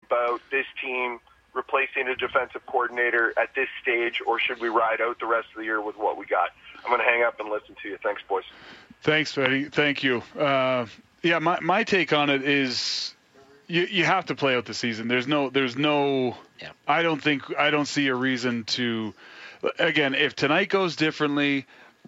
about this team replacing a defensive coordinator at this stage, or should we ride out the rest of the year with what we got? I'm going to hang up and listen to you. Thanks, boys. Thanks, Freddie. Thank you. My take on it is you have to play out the season. There's no. Yeah. I don't see a reason to. Again, if tonight goes differently,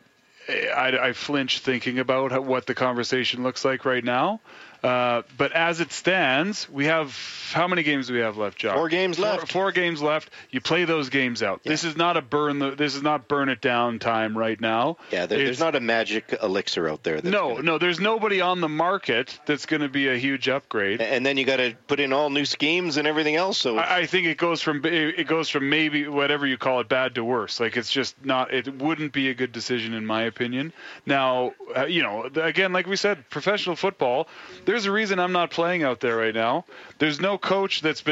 I flinch thinking about what the conversation looks like right now. But as it stands, we have how many games do we have left, Jock? 4 games left. 4 games left. You play those games out. Yeah. This is not This is not burn it down time right now. Yeah, there's not a magic elixir out there. No, there's nobody on the market that's going to be a huge upgrade. And then you got to put in all new schemes and everything else. So I think it goes from maybe whatever you call it, bad to worse. Like it's just not. It wouldn't be a good decision in my opinion. Now, again, like we said, professional football. There's a reason I'm not playing out there right now. There's no coach that's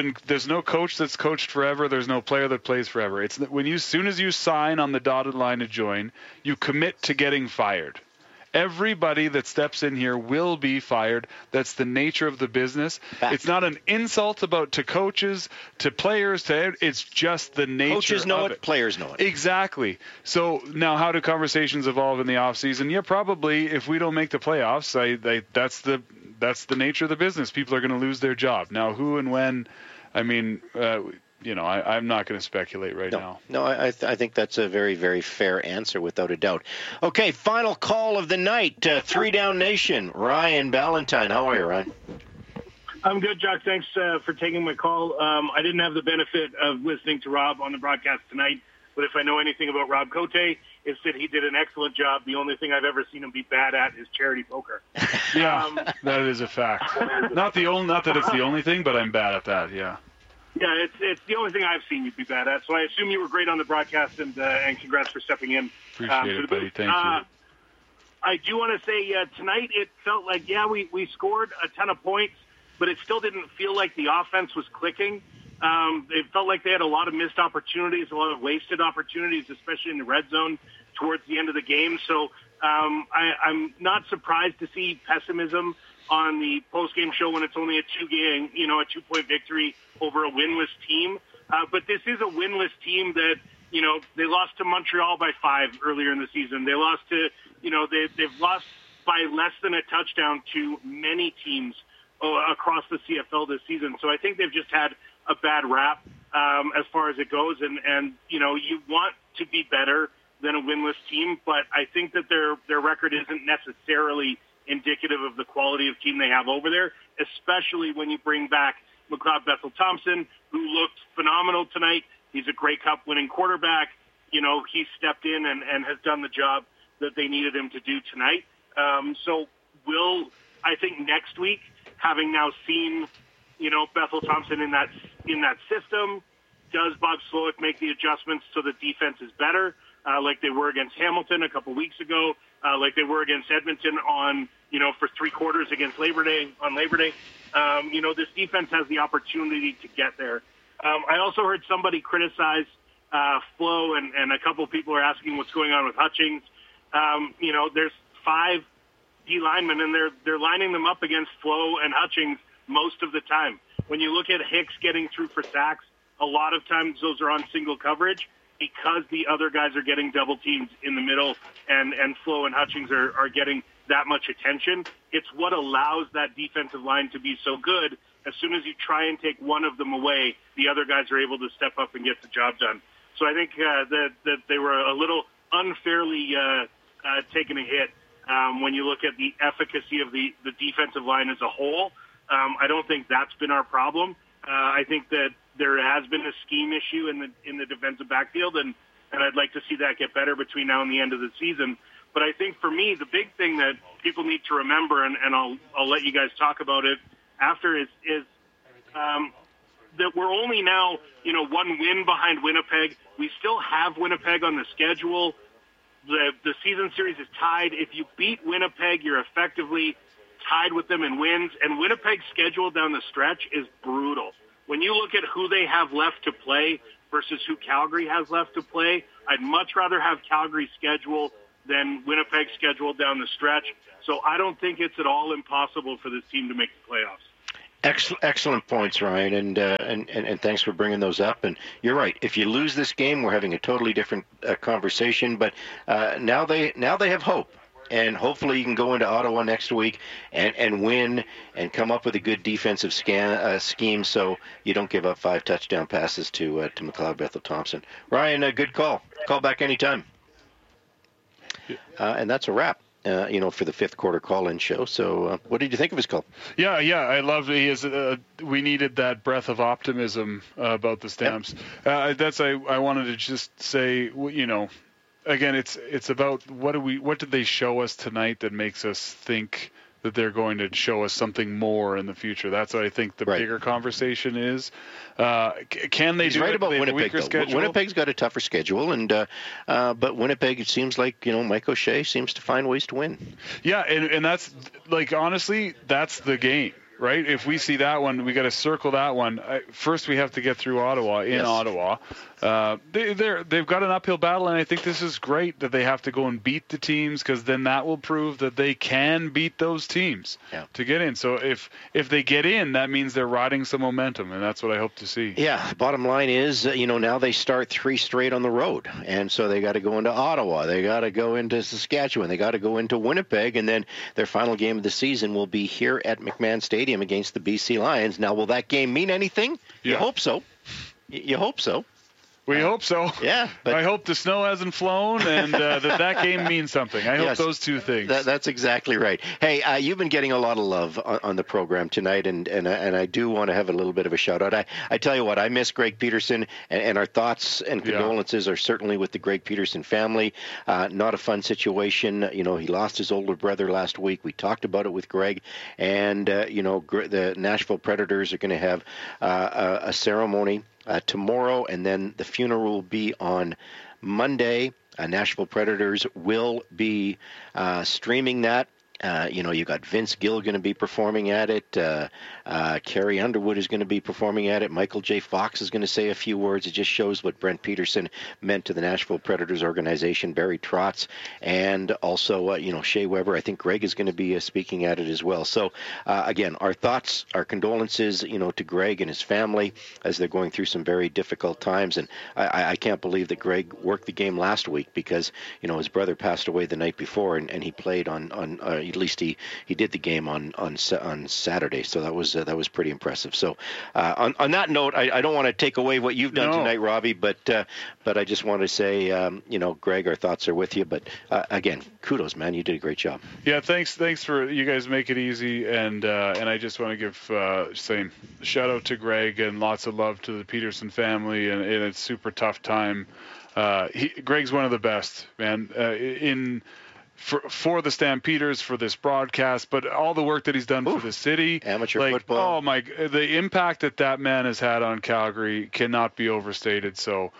coached forever. There's no player that plays forever. It's as soon as you sign on the dotted line to join, you commit to getting fired. Everybody that steps in here will be fired. That's the nature of the business. Fact. It's not an insult to coaches, to players, it's just the nature of it. Coaches know it, players know it. Exactly. So now how do conversations evolve in the offseason? Yeah, probably if we don't make the playoffs, that's the nature of the business. People are going to lose their job. Now, who and when, I mean, I'm not going to speculate right now. No, I think that's a very, very fair answer without a doubt. Okay, final call of the night. 3 Down Nation, Ryan Ballantyne. How are you, Ryan? I'm good, Jock. Thanks for taking my call. I didn't have the benefit of listening to Rob on the broadcast tonight, but if I know anything about Rob Cote, it's that he did an excellent job. The only thing I've ever seen him be bad at is charity poker. Yeah, that is a fact. Not that it's the only thing, but I'm bad at that, yeah. Yeah, it's the only thing I've seen you be bad at. So I assume you were great on the broadcast, and congrats for stepping in. Appreciate it, buddy. Thank you. I do want to say tonight it felt like, we scored a ton of points, but it still didn't feel like the offense was clicking. It felt like they had a lot of missed opportunities, a lot of wasted opportunities, especially in the red zone towards the end of the game. So I'm not surprised to see pessimism on the post-game show when it's only a 2-point victory over a winless team. But this is a winless team that, they lost to Montreal by 5 earlier in the season. They lost to, they've lost by less than a touchdown to many teams across the CFL this season. So I think they've just had a bad rap as far as it goes. And you want to be better than a winless team, but I think that their record isn't necessarily indicative of the quality of team they have over there, especially when you bring back McLeod Bethel-Thompson, who looked phenomenal tonight. He's a Grey Cup-winning quarterback. He stepped in and has done the job that they needed him to do tonight. So I think next week, having now seen, Bethel-Thompson in that system, does Bob Slowick make the adjustments so the defense is better, like they were against Hamilton a couple weeks ago, like they were against Edmonton for 3 quarters against Labor Day. This defense has the opportunity to get there. I also heard somebody criticize Flo, and a couple of people are asking what's going on with Hutchings. There's 5 D linemen, and they're lining them up against Flo and Hutchings most of the time. When you look at Hicks getting through for sacks, a lot of times those are on single coverage because the other guys are getting double teamed in the middle, and Flo and Hutchings are getting that much attention. It's what allows that defensive line to be so good. As soon as you try and take one of them away, the other guys are able to step up and get the job done. So I think that they were a little unfairly taking a hit when you look at the efficacy of the defensive line as a whole. I don't think that's been our problem. I think that there has been a scheme issue in the defensive backfield, and I'd like to see that get better between now and the end of the season. But I think for me, the big thing that people need to remember, and I'll let you guys talk about it after, is that we're only now 1 win behind Winnipeg. We still have Winnipeg on the schedule. The season series is tied. If you beat Winnipeg, you're effectively tied with them in wins. And Winnipeg's schedule down the stretch is brutal. When you look at who they have left to play versus who Calgary has left to play, I'd much rather have Calgary's schedule than Winnipeg's schedule down the stretch. So I don't think it's at all impossible for this team to make the playoffs. Excellent points, Ryan, and thanks for bringing those up. And you're right. If you lose this game, we're having a totally different conversation. But now they have hope, and hopefully you can go into Ottawa next week and win and come up with a good defensive scheme, so you don't give up 5 touchdown passes to McLeod Bethel Thompson. Ryan, a good call. Call back anytime. And that's a wrap. For the fifth quarter call-in show. So what did you think of his call? Yeah, I loved it. We needed that breath of optimism about the Stamps. Yep. I wanted to just say, again, it's about what did they show us tonight that makes us think that they're going to show us something more in the future. That's what I think the bigger conversation is. Can they do right it? About they Winnipeg, weaker schedule? Winnipeg's got a tougher schedule, and but Winnipeg, it seems like Mike O'Shea seems to find ways to win. Yeah, and that's honestly, that's the game. Right? If we see that one, we got to circle that one. First, we have to get through Ottawa. Ottawa, they've got an uphill battle, and I think this is great that they have to go and beat the teams, because then that will prove that they can beat those teams to get in. So if they get in, that means they're riding some momentum, and that's what I hope to see. Yeah. Bottom line is, now they start 3 straight on the road, and so they got to go into Ottawa, they got to go into Saskatchewan, they got to go into Winnipeg, and then their final game of the season will be here at McMahon Stadium against the BC Lions. Now, will that game mean anything? You hope so. You hope so. We hope so. Yeah. But I hope the snow hasn't flown, and that game means something. I hope those two things. That's exactly right. Hey, you've been getting a lot of love on the program tonight, and I do want to have a little bit of a shout-out. I tell you what, I miss Greg Peterson, and our thoughts and condolences are certainly with the Greg Peterson family. Not a fun situation. He lost his older brother last week. We talked about it with Greg, and, the Nashville Predators are going to have a ceremony tomorrow, and then the funeral will be on Monday. Nashville Predators will be streaming that. You got Vince Gill going to be performing at it. Carrie Underwood is going to be performing at it. Michael J. Fox is going to say a few words. It just shows what Brent Peterson meant to the Nashville Predators organization. Barry Trotz, and also, Shea Weber. I think Greg is going to be speaking at it as well. So, again, our thoughts, our condolences, to Greg and his family as they're going through some very difficult times. And I can't believe that Greg worked the game last week, because, his brother passed away the night before, and he played on at least he did the game on Saturday. So that was pretty impressive. So on that note, I don't want to take away what you've done tonight, Robbie, but I just want to say, Greg, our thoughts are with you. But again, kudos, man, you did a great job. Yeah, thanks for you guys make it easy, and I just want to give same shout out to Greg and lots of love to the Peterson family, and it's a super tough time. Greg's one of the best, man. For the Stampeders, for this broadcast, but all the work that he's done for the city. Amateur football. Oh, the impact that man has had on Calgary cannot be overstated. So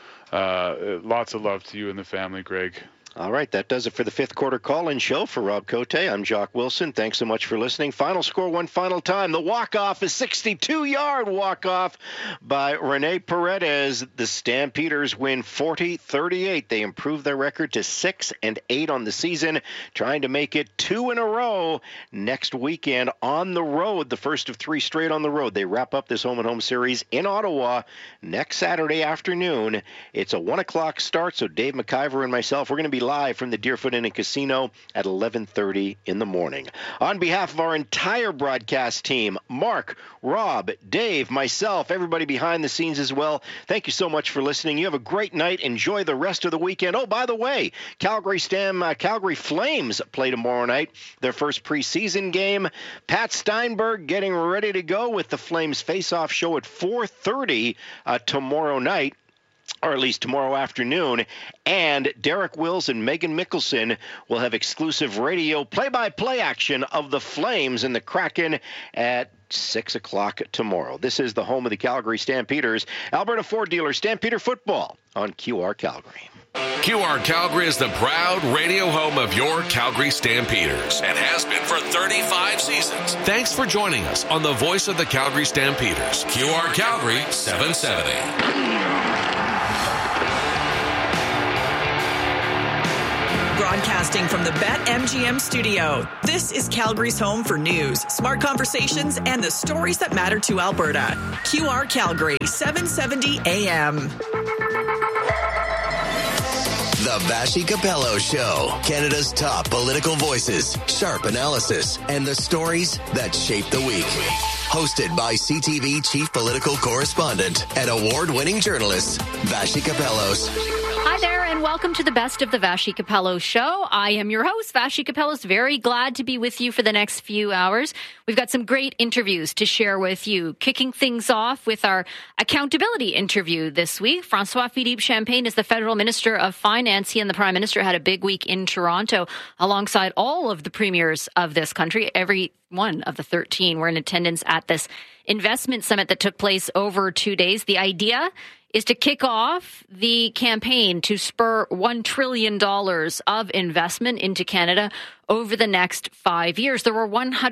lots of love to you and the family, Greg. All right, that does it for the fifth quarter call-in show. For Rob Cote, I'm Jock Wilson. Thanks so much for listening. Final score one final time. The walk-off is 62-yard walk-off by Rene Paredes. The Stampeders win 40-38. They improve their record to 6-8 on the season, trying to make it 2 in a row next weekend on the road, the first of 3 straight on the road. They wrap up this home-and-home series in Ottawa next Saturday afternoon. It's a 1 o'clock start, so Dave McIver and myself, we're going to be live from the Deerfoot Inn and Casino at 11:30 in the morning. On behalf of our entire broadcast team, Mark, Rob, Dave, myself, everybody behind the scenes as well, thank you so much for listening. You have a great night. Enjoy the rest of the weekend. Oh, by the way, Calgary Flames play tomorrow night, their first preseason game. Pat Steinberg getting ready to go with the Flames face-off show at 4:30 tomorrow night, or at least tomorrow afternoon, and Derek Wills and Megan Mickelson will have exclusive radio play-by-play action of the Flames and the Kraken at 6 o'clock tomorrow. This is the home of the Calgary Stampeders, Alberta Ford dealer, Stampeder Football on QR Calgary. QR Calgary is the proud radio home of your Calgary Stampeders and has been for 35 seasons. Thanks for joining us on the voice of the Calgary Stampeders, QR Calgary 770. Broadcasting from the BetMGM studio, this is Calgary's home for news, smart conversations, and the stories that matter to Alberta. QR Calgary, 770 AM. The Vassy Capello Show. Canada's top political voices, sharp analysis, and the stories that shape the week. Hosted by CTV Chief Political Correspondent and award-winning journalist, Vassy Capellos. Hi there, and welcome to the Best of the Vassy Capello Show. I am your host, Vassy Capellos. Very glad to be with you for the next few hours. We've got some great interviews to share with you. Kicking things off with our accountability interview this week. François-Philippe Champagne is the Federal Minister of Finance. He and the Prime Minister had a big week in Toronto alongside all of the premiers of this country. Every one of the 13 were in attendance at this investment summit that took place over 2 days. The idea is to kick off the campaign to spur $1 trillion of investment into Canada over the next 5 years. There were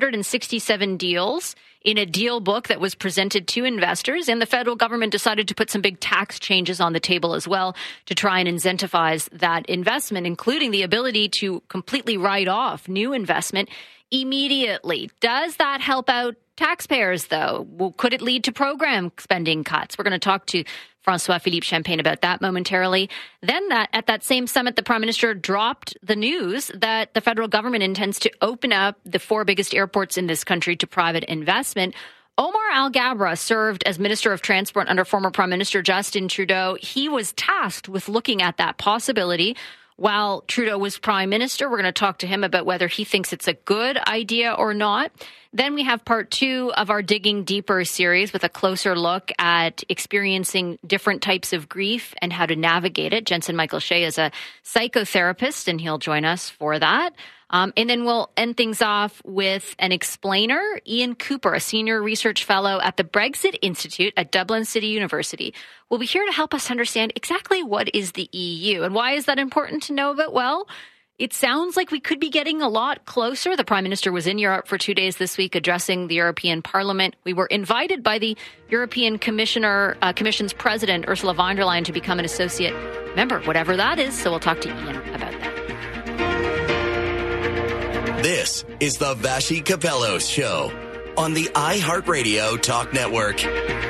167 deals in a deal book that was presented to investors, and the federal government decided to put some big tax changes on the table as well to try and incentivize that investment, including the ability to completely write off new investment immediately. Does that help out taxpayers, though? Well, could it lead to program spending cuts? We're going to talk to François-Philippe Champagne about that momentarily. Then at that same summit, the Prime Minister dropped the news that the federal government intends to open up the 4 biggest airports in this country to private investment. Omar Al-Gabra served as Minister of Transport under former Prime Minister Justin Trudeau. He was tasked with looking at that possibility while Trudeau was Prime Minister. We're going to talk to him about whether he thinks it's a good idea or not. Then we have part 2 of our Digging Deeper series with a closer look at experiencing different types of grief and how to navigate it. Jensen Michael Shea is a psychotherapist, and he'll join us for that. And then we'll end things off with an explainer, Ian Cooper, a senior research fellow at the Brexit Institute at Dublin City University, will be here to help us understand exactly what is the EU and why is that important to know about. Well, it sounds like we could be getting a lot closer. The Prime Minister was in Europe for 2 days this week addressing the European Parliament. We were invited by the European Commission's President, Ursula von der Leyen, to become an associate member, whatever that is. So we'll talk to Ian about that. This is the Vassy Capellos Show on the iHeartRadio Talk Network.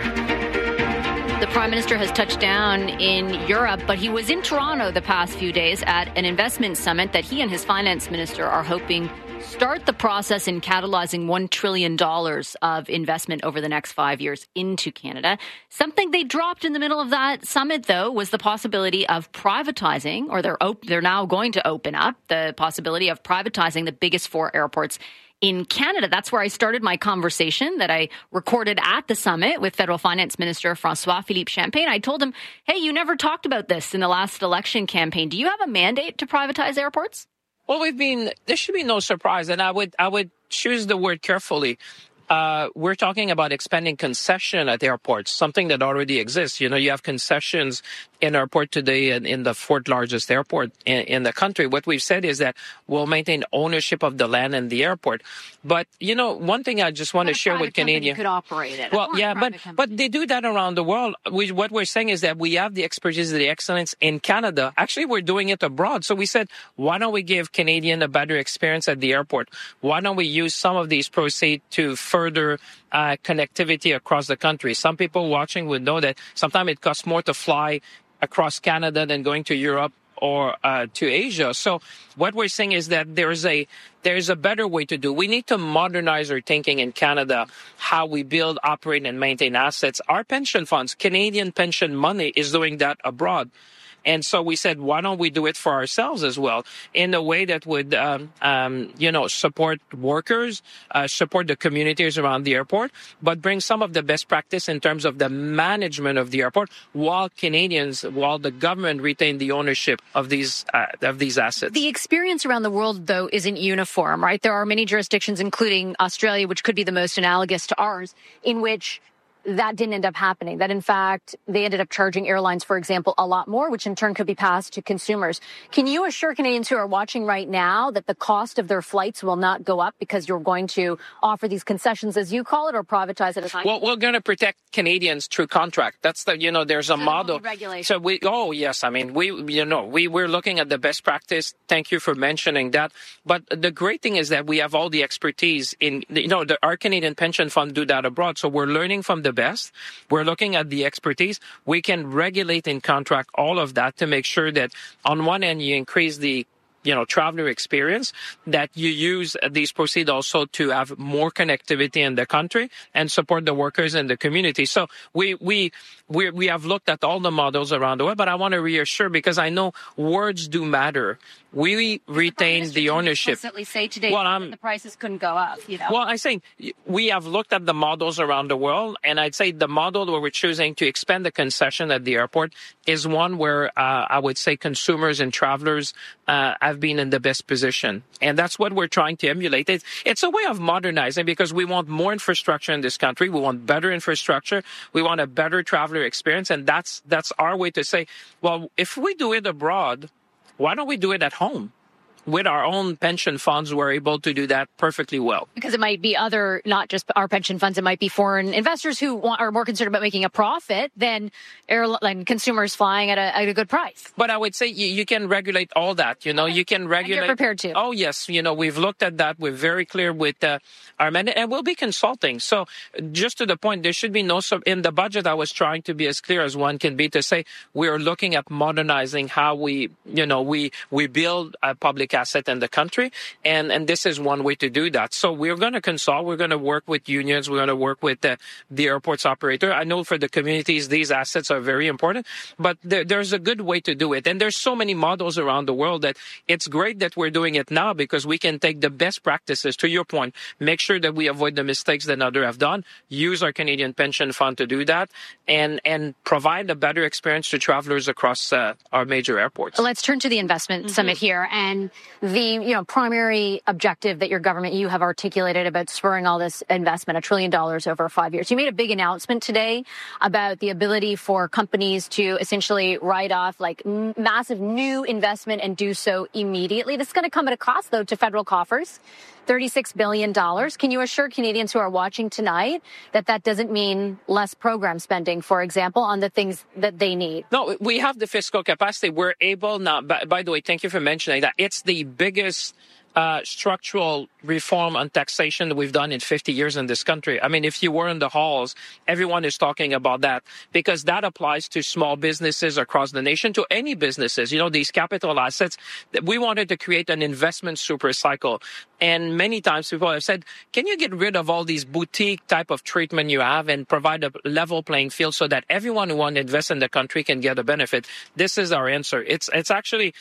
The Prime Minister has touched down in Europe, but he was in Toronto the past few days at an investment summit that he and his finance minister are hoping start the process in catalyzing $1 trillion of investment over the next 5 years into Canada. Something they dropped in the middle of that summit, though, was the possibility of privatizing, or they're now going to open up the possibility of privatizing the biggest 4 airports in Canada. That's where I started my conversation that I recorded at the summit with Federal Finance Minister François-Philippe Champagne. I told him, hey, you never talked about this in the last election campaign. Do you have a mandate to privatize airports? Well, there should be no surprise, and I would choose the word carefully. We're talking about expanding concession at airports, something that already exists. You know, you have concessions in our port today and in the 4th largest airport in the country. What we've said is that we'll maintain ownership of the land and the airport. But, you know, one thing I just want to share with Canadians. Could operate it. Well, yeah, but they do that around the world. What we're saying is that we have the expertise, the excellence in Canada. Actually, we're doing it abroad. So we said, why don't we give Canadian a better experience at the airport? Why don't we use some of these proceeds to further connectivity across the country? Some people watching would know that sometimes it costs more to fly across Canada than going to Europe or to Asia. So what we're saying is that there's a better way to do. We need to modernize our thinking in Canada, how we build, operate, and maintain assets. Our pension funds, Canadian pension money, is doing that abroad. And so we said, why don't we do it for ourselves as well in a way that would, support workers, support the communities around the airport, but bring some of the best practice in terms of the management of the airport while the government retain the ownership of these assets. The experience around the world, though, isn't uniform, right? There are many jurisdictions, including Australia, which could be the most analogous to ours, in which that didn't end up happening, that in fact they ended up charging airlines, for example, a lot more, which in turn could be passed to consumers. Can you assure Canadians who are watching right now that the cost of their flights will not go up because you're going to offer these concessions, as you call it, or privatize it as I? Well, we're going to protect Canadians through contract. That's there's a model. So we're looking at the best practice. Thank you for mentioning that. But the great thing is that we have all the expertise in, our Canadian pension fund do that abroad. So we're learning from the best. We're looking at the expertise. We can regulate in contract all of that to make sure that on one end you increase the traveler experience, that you use these proceeds also to have more connectivity in the country and support the workers in the community. So we have looked at all the models around the world, but I want to reassure, because I know words do matter. We retain the ownership. Explicitly say today that the prices couldn't go up. Well, I say we have looked at the models around the world, and I'd say the model where we're choosing to expand the concession at the airport is one where I would say consumers and travelers have been in the best position, and that's what we're trying to emulate. It's a way of modernizing, because we want more infrastructure in this country. We want better infrastructure. We want a better traveler experience, and that's our way to say, well, if we do it abroad, why don't we do it at home? With our own pension funds, we're able to do that perfectly well. Because it might be not just our pension funds, it might be foreign investors who are more concerned about making a profit than airline consumers flying at a good price. But I would say you can regulate all that. You can regulate. And you're prepared to. Oh, yes. We've looked at that. We're very clear with our mandate, and we'll be consulting. So just to the point, there should be in the budget, I was trying to be as clear as one can be to say we are looking at modernizing how we build a public asset in the country, and this is one way to do that. So we're going to consult, we're going to work with unions, we're going to work with the airport's operator. I know for the communities, these assets are very important, but there's a good way to do it. And there's so many models around the world that it's great that we're doing it now, because we can take the best practices, to your point, make sure that we avoid the mistakes that others have done, use our Canadian pension fund to do that, and provide a better experience to travelers across our major airports. Let's turn to the investment summit here, and the primary objective that your government, you have articulated about spurring all this investment, $1 trillion over 5 years. You made a big announcement today about the ability for companies to essentially write off massive new investment and do so immediately. This is going to come at a cost, though, to federal coffers. $36 billion. Can you assure Canadians who are watching tonight that doesn't mean less program spending, for example, on the things that they need? No, we have the fiscal capacity. We're able now, by the way, thank you for mentioning that. It's the biggest structural reform on taxation that we've done in 50 years in this country. I mean, if you were in the halls, everyone is talking about that, because that applies to small businesses across the nation, to any businesses. These capital assets, we wanted to create an investment super cycle. And many times people have said, can you get rid of all these boutique type of treatment you have and provide a level playing field so that everyone who wants to invest in the country can get a benefit? This is our answer. It's actually,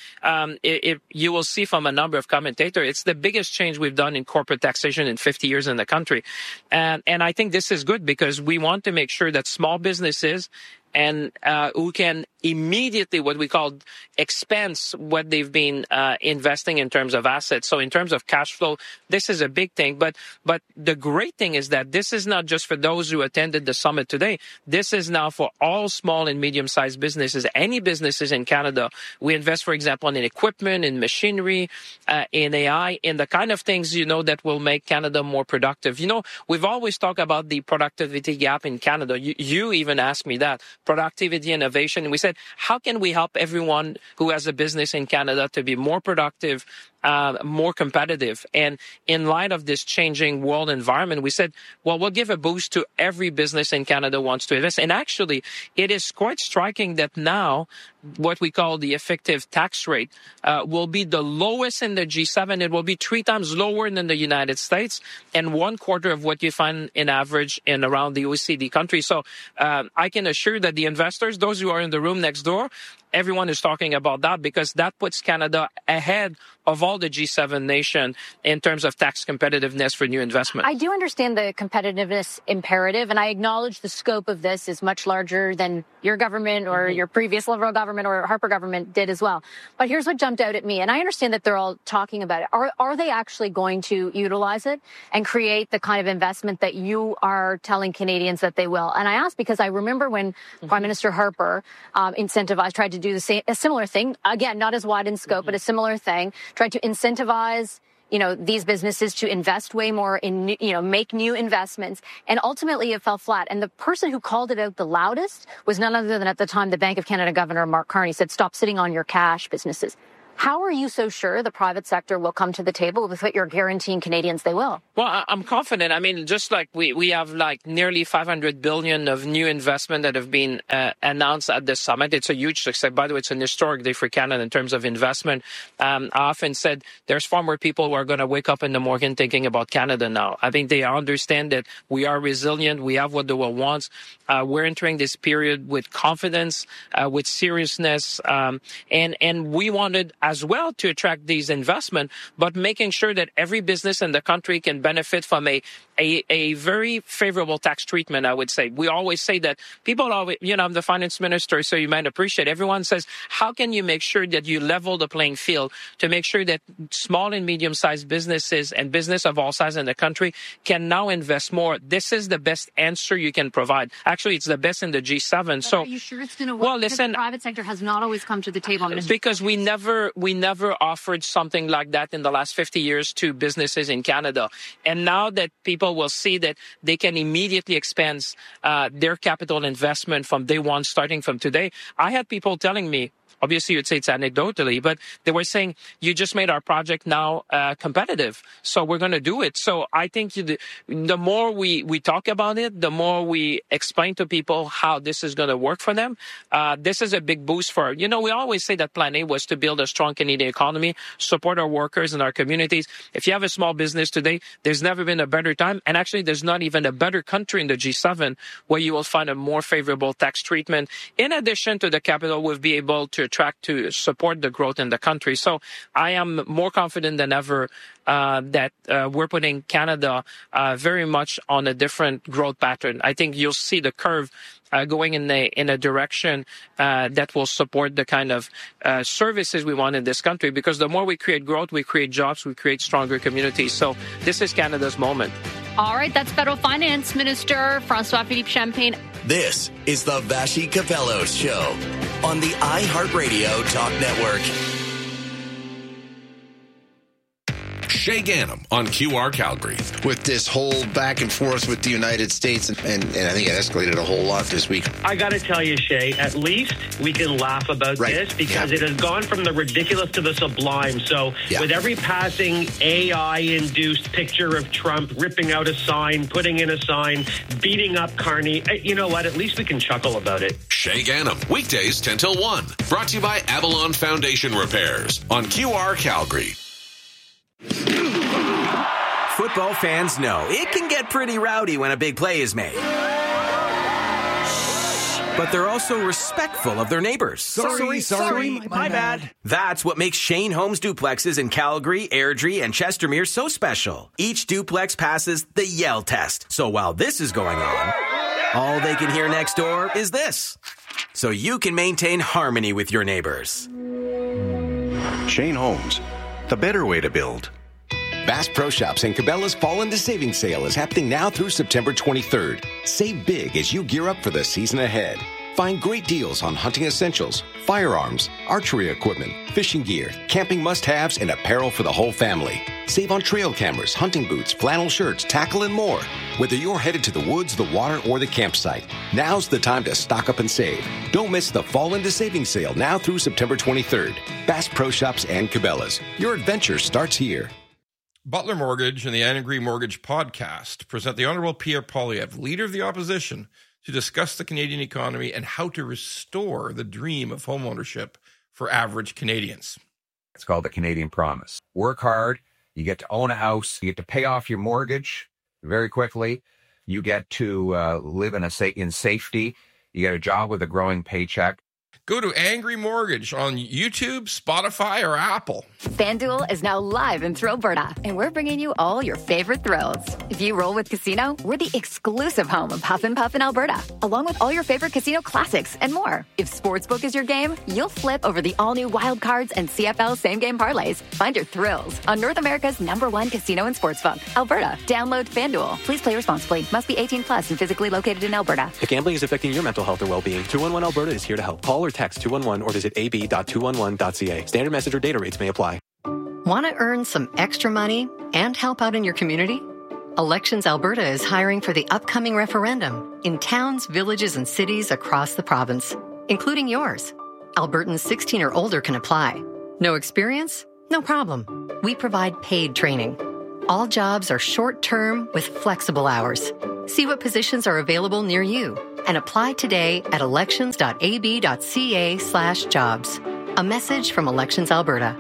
you will see from a number of commentators, it's the biggest change we've done in corporate taxation in 50 years in the country. And I think this is good, because we want to make sure that small businesses and who can immediately, what we call, expense what they've been investing in terms of assets. So in terms of cash flow, this is a big thing. But the great thing is that this is not just for those who attended the summit today. This is now for all small and medium-sized businesses, any businesses in Canada. We invest, for example, in equipment, in machinery, in AI, in the kind of things, that will make Canada more productive. We've always talked about the productivity gap in Canada. You even asked me that. Productivity, innovation. And we said, how can we help everyone who has a business in Canada to be more productive, more competitive? And in light of this changing world environment, we said, well, we'll give a boost to every business in Canada wants to invest. And actually, it is quite striking that now what we call the effective tax rate will be the lowest in the G7. It will be 3 times lower than the United States and 1/4 of what you find in average in around the OECD countries. So I can assure that the investors, those who are in the room next door, everyone is talking about that because that puts Canada ahead of all the G7 nation in terms of tax competitiveness for new investment. I do understand the competitiveness imperative, and I acknowledge the scope of this is much larger than your government or your previous Liberal government or Harper government did as well. But here's what jumped out at me, and I understand that they're all talking about it. Are they actually going to utilize it and create the kind of investment that you are telling Canadians that they will? And I ask because I remember when Prime Minister Harper tried to do a similar thing, again, not as wide in scope, but a similar thing, tried to incentivize these businesses to invest way more in, make new investments. And ultimately it fell flat. And the person who called it out the loudest was none other than at the time the Bank of Canada Governor Mark Carney said, stop sitting on your cash, businesses. How are you so sure the private sector will come to the table with what you're guaranteeing Canadians they will? Well, I'm confident. I mean, just like we have like nearly $500 billion of new investment that have been announced at the summit. It's a huge success. By the way, it's an historic day for Canada in terms of investment. I often said there's far more people who are going to wake up in the morning thinking about Canada now. I think they understand that we are resilient. We have what the world wants. We're entering this period with confidence, with seriousness, and we wanted as well to attract these investment, but making sure that every business in the country can benefit from a very favorable tax treatment, I would say. We always say that people always, I'm the finance minister, so you might appreciate. Everyone says, how can you make sure that you level the playing field to make sure that small and medium-sized businesses and business of all sizes in the country can now invest more? This is the best answer you can provide. Actually, it's the best in the G7. But so, are you sure it's going to work? Well, listen, the private sector has not always come to the table. Because we never offered something like that in the last 50 years to businesses in Canada. And now that people will see that they can immediately expand their capital investment from day one, starting from today. I had people telling me, obviously you'd say it's anecdotally, but they were saying, you just made our project now competitive, so we're going to do it. So I think the more we talk about it, the more we explain to people how this is going to work for them. This is a big boost for, we always say that Plan A was to build a strong Canadian economy, support our workers and our communities. If you have a small business today, there's never been a better time. And actually, there's not even a better country in the G7 where you will find a more favorable tax treatment. In addition to the capital, we'll be able to attract to support the growth in the country. So I am more confident than ever that we're putting Canada very much on a different growth pattern. I think you'll see the curve going in a direction that will support the kind of services we want in this country, because the more we create growth, we create jobs, we create stronger communities. So this is Canada's moment. All right, that's Federal Finance Minister François-Philippe Champagne. This is the Vassy Capello Show on the iHeartRadio Talk Network. Shay Gannam on QR Calgary. With this whole back and forth with the United States, and I think it escalated a whole lot this week. I got to tell you, Shay, at least we can laugh about this because it has gone from the ridiculous to the sublime. So with every passing AI-induced picture of Trump ripping out a sign, putting in a sign, beating up Carney, you know what? At least we can chuckle about it. Shay Gannam, weekdays 10 till 1. Brought to you by Avalon Foundation Repairs on QR Calgary. Football fans know it can get pretty rowdy when a big play is made. But they're also respectful of their neighbors. Sorry, my bad. That's what makes Shane Homes duplexes in Calgary, Airdrie, and Chestermere so special. Each duplex passes the yell test. So while this is going on, all they can hear next door is this. So you can maintain harmony with your neighbors. Shane Homes, the better way to build. Bass Pro Shops and Cabela's Fall into Savings Sale is happening now through September 23rd. Save big as you gear up for the season ahead. Find great deals on hunting essentials, firearms, archery equipment, fishing gear, camping must-haves, and apparel for the whole family. Save on trail cameras, hunting boots, flannel shirts, tackle, and more. Whether you're headed to the woods, the water, or the campsite, now's the time to stock up and save. Don't miss the Fall into Savings Sale now through September 23rd. Bass Pro Shops and Cabela's. Your adventure starts here. Butler Mortgage and the Anne Green Mortgage Podcast present the Honorable Pierre Poilievre, Leader of the Opposition, to discuss the Canadian economy and how to restore the dream of homeownership for average Canadians. It's called the Canadian Promise. Work hard, you get to own a house, you get to pay off your mortgage very quickly, you get to live in safety, you get a job with a growing paycheck. Go to Angry Mortgage on YouTube, Spotify, or Apple. FanDuel is now live in Thrillberta, and we're bringing you all your favorite thrills. If you roll with Casino, we're the exclusive home of Huff and Puff in Alberta, along with all your favorite casino classics and more. If Sportsbook is your game, you'll flip over the all-new Wild Cards and CFL same-game parlays. Find your thrills on North America's #1 casino and sportsbook, Alberta. Download FanDuel. Please play responsibly. Must be 18 plus and physically located in Alberta. If gambling is affecting your mental health or well-being, 211 Alberta is here to help. Call or text 211 or visit ab.211.ca. Standard message or data rates may apply. Want to earn some extra money and help out in your community? Elections Alberta is hiring for the upcoming referendum in towns, villages, and cities across the province, including yours. Albertans 16 or older can apply. No experience? No problem. We provide paid training. All jobs are short-term with flexible hours. See what positions are available near you and apply today at elections.ab.ca/jobs. A message from Elections Alberta.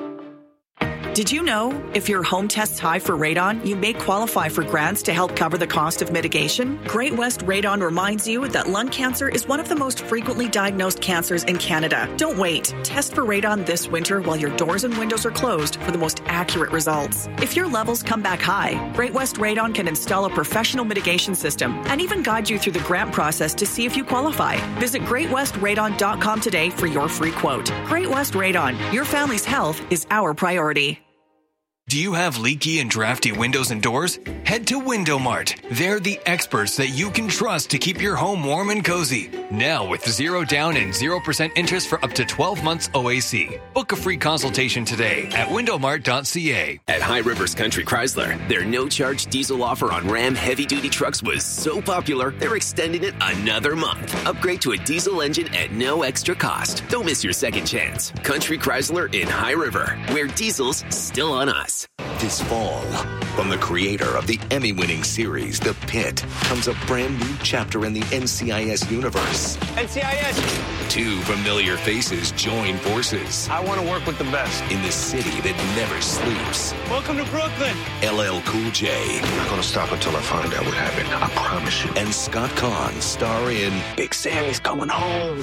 Did you know if your home tests high for radon, you may qualify for grants to help cover the cost of mitigation? Great West Radon reminds you that lung cancer is one of the most frequently diagnosed cancers in Canada. Don't wait. Test for radon this winter while your doors and windows are closed for the most accurate results. If your levels come back high, Great West Radon can install a professional mitigation system and even guide you through the grant process to see if you qualify. Visit greatwestradon.com today for your free quote. Great West Radon. Your family's health is our priority. Do you have leaky and drafty windows and doors? Head to Window Mart. They're the experts that you can trust to keep your home warm and cozy. Now with 0 down and 0% interest for up to 12 months OAC. Book a free consultation today at windowmart.ca. At High Rivers Country Chrysler, their no-charge diesel offer on Ram heavy-duty trucks was so popular, they're extending it another month. Upgrade to a diesel engine at no extra cost. Don't miss your second chance. Country Chrysler in High River, where diesel's still on us. This fall, from the creator of the Emmy-winning series, The Pit, comes a brand new chapter in the NCIS universe. NCIS! 2 familiar faces join forces. I want to work with the best. In the city that never sleeps. Welcome to Brooklyn! LL Cool J. I'm not going to stop until I find out what happened. I promise you. And Scott Conn star in Big Sammy's Coming Home.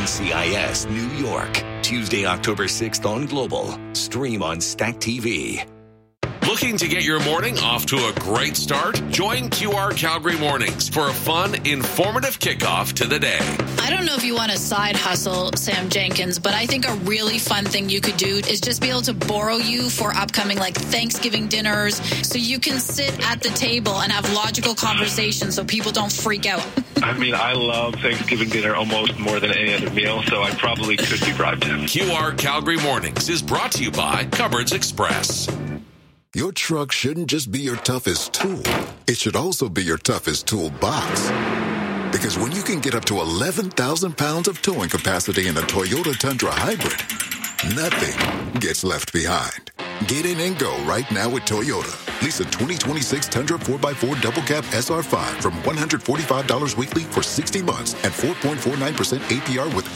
NCIS New York. Tuesday, October 6th on Global. Stream on Stack TV. Looking to get your morning off to a great start? Join QR Calgary Mornings for a fun, informative kickoff to the day. I don't know if you want to side hustle, Sam Jenkins, but I think a really fun thing you could do is just be able to borrow you for upcoming like Thanksgiving dinners so you can sit at the table and have logical conversations so people don't freak out. I mean, I love Thanksgiving dinner almost more than any other meal, so I probably could be bribed to. QR Calgary Mornings is brought to you by Cupboards Express. Your truck shouldn't just be your toughest tool. It should also be your toughest toolbox. Because when you can get up to 11,000 pounds of towing capacity in a Toyota Tundra Hybrid, nothing gets left behind. Get in and go right now with Toyota. Lease a 2026 Tundra 4x4 Double Cab SR5 from $145 weekly for 60 months at 4.49% APR with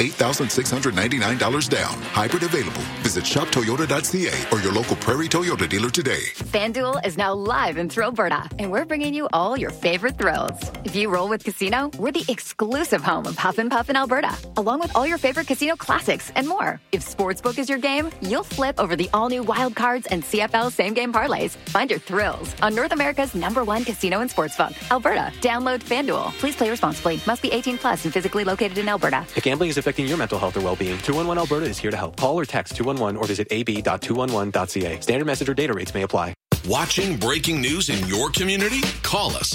$8,699 down. Hybrid available. Visit shoptoyota.ca or your local Prairie Toyota dealer today. FanDuel is now live in Thrillberta, and we're bringing you all your favorite thrills. If you roll with Casino, we're the exclusive home of Huff and Puff in Alberta, along with all your favorite casino classics and more. If Sportsbook is your game, you'll flip over the all-new Wild Cards and CFL same-game parlays. Find your thrills on North America's #1 casino and sportsbook, Alberta. Download FanDuel. Please play responsibly. Must be 18 plus and physically located in Alberta. If gambling is affecting your mental health or well-being, 211 Alberta is here to help. Call or text 211 or visit ab.211.ca. Standard message or data rates may apply. Watching breaking news in your community? Call us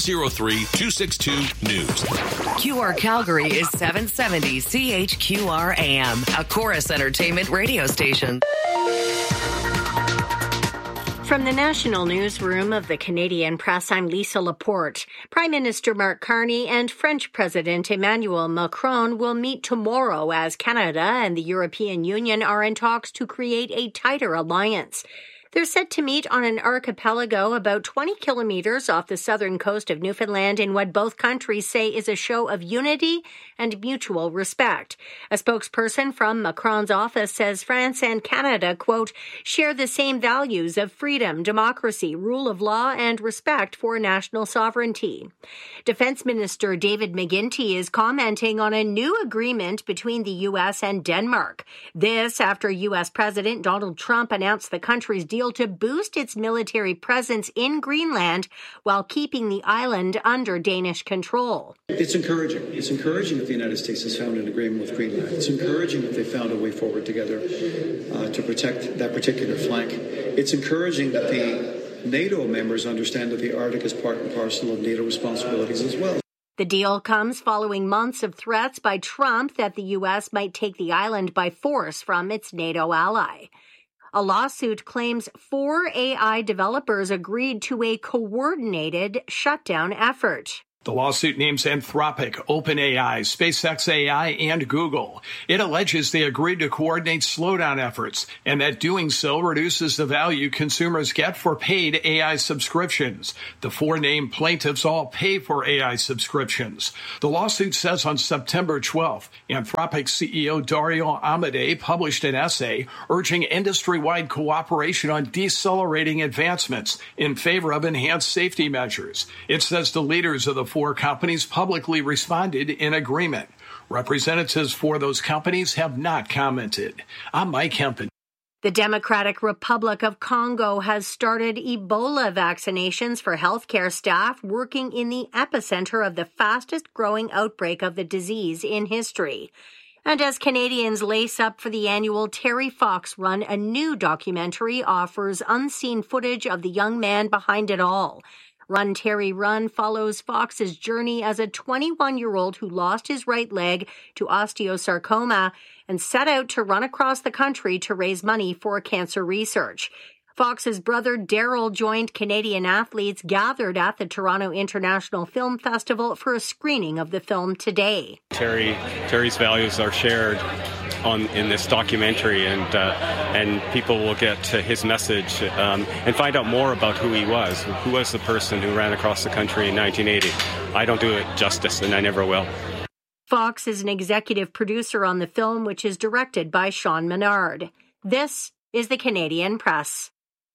403-262-NEWS. QR Calgary is 770 CHQR AM, a Chorus Entertainment radio station. From the National Newsroom of the Canadian Press, I'm Lisa Laporte. Prime Minister Mark Carney and French President Emmanuel Macron will meet tomorrow as Canada and the European Union are in talks to create a tighter alliance. They're set to meet on an archipelago about 20 kilometers off the southern coast of Newfoundland in what both countries say is a show of unity and mutual respect. A spokesperson from Macron's office says France and Canada, quote, share the same values of freedom, democracy, rule of law, and respect for national sovereignty. Defense Minister David McGuinty is commenting on a new agreement between the U.S. and Denmark. This after U.S. President Donald Trump announced the country's deal to boost its military presence in Greenland while keeping the island under Danish control. It's encouraging. It's encouraging that the United States has found an agreement with Greenland. It's encouraging that they found a way forward together to protect that particular flank. It's encouraging that the NATO members understand that the Arctic is part and parcel of NATO responsibilities as well. The deal comes following months of threats by Trump that the U.S. might take the island by force from its NATO ally. A lawsuit claims 4 AI developers agreed to a coordinated shutdown effort. The lawsuit names Anthropic, OpenAI, SpaceX AI, and Google. It alleges they agreed to coordinate slowdown efforts and that doing so reduces the value consumers get for paid AI subscriptions. The 4 named plaintiffs all pay for AI subscriptions. The lawsuit says on September 12th, Anthropic CEO Dario Amodei published an essay urging industry-wide cooperation on decelerating advancements in favor of enhanced safety measures. It says the leaders of the 4 companies publicly responded in agreement. Representatives for those companies have not commented. I'm Mike Hempen. The Democratic Republic of Congo has started Ebola vaccinations for healthcare staff working in the epicenter of the fastest growing outbreak of the disease in history. And as Canadians lace up for the annual Terry Fox Run, a new documentary offers unseen footage of the young man behind it all. Run Terry Run follows Fox's journey as a 21-year-old who lost his right leg to osteosarcoma and set out to run across the country to raise money for cancer research. Fox's brother Daryl joined Canadian athletes gathered at the Toronto International Film Festival for a screening of the film today. Terry's values are shared in this documentary, and people will get his message and find out more about who he was. Who was the person who ran across the country in 1980? I don't do it justice, and I never will. Fox is an executive producer on the film, which is directed by Sean Menard. This is the Canadian Press.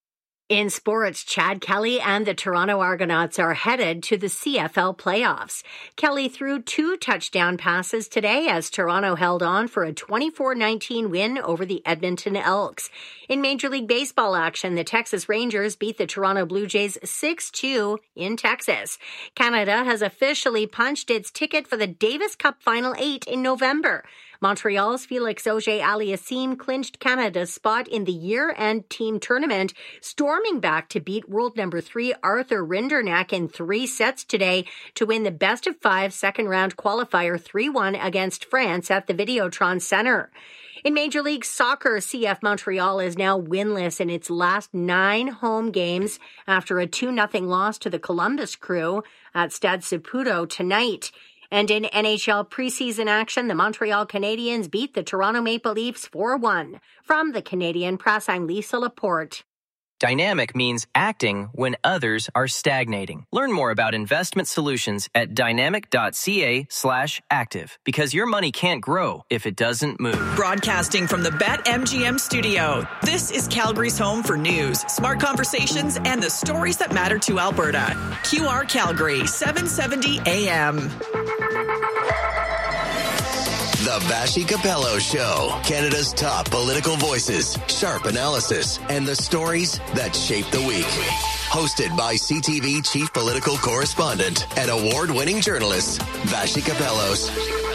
In sports, Chad Kelly and the Toronto Argonauts are headed to the CFL playoffs. Kelly threw 2 touchdown passes today as Toronto held on for a 24-19 win over the Edmonton Elks. In Major League Baseball action, the Texas Rangers beat the Toronto Blue Jays 6-2 in Texas. Canada has officially punched its ticket for the Davis Cup Final 8 in November. Montreal's Felix Auger-Aliassime clinched Canada's spot in the year-end team tournament, storming back to beat world number 3 Arthur Rinderknecht in 3 sets today to win the best-of-5 second-round qualifier 3-1 against France at the Videotron Center. In Major League Soccer, CF Montreal is now winless in its last 9 home games after a 2-0 loss to the Columbus Crew at Stade Saputo tonight. And in NHL preseason action, the Montreal Canadiens beat the Toronto Maple Leafs 4-1. From the Canadian Press, I'm Lisa Laporte. Dynamic means acting when others are stagnating. Learn more about investment solutions at dynamic.ca/active, because your money can't grow if it doesn't move. Broadcasting from the BetMGM studio, this is Calgary's home for news, smart conversations, and the stories that matter to Alberta. QR Calgary, 770 AM. The Vassy Capello Show. Canada's top political voices, sharp analysis, and the stories that shape the week. Hosted by CTV Chief Political Correspondent and award-winning journalist, Vassy Capellos.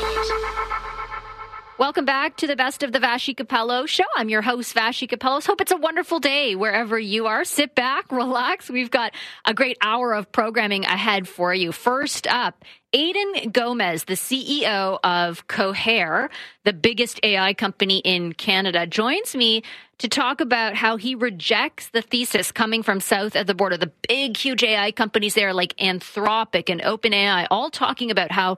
Welcome back to the Best of the Vassy Capello Show. I'm your host, Vassy Capellos. Hope it's a wonderful day wherever you are. Sit back, relax. We've got a great hour of programming ahead for you. First up, Aidan Gomez, the CEO of Cohere, the biggest AI company in Canada, joins me to talk about how he rejects the thesis coming from south of the border. The big, huge AI companies there like Anthropic and OpenAI, all talking about how